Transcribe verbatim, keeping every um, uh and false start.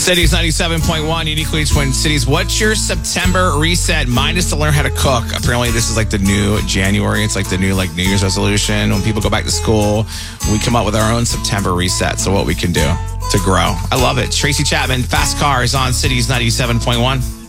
Cities ninety-seven point one, uniquely Twin Cities. What's your September reset? Mine is to learn how to cook. Apparently, this is like the new January. It's like the new like New Year's resolution. When people go back to school, we come up with our own September reset. So what we can do to grow. I love it. Tracy Chapman, Fast Cars on Cities ninety-seven point one.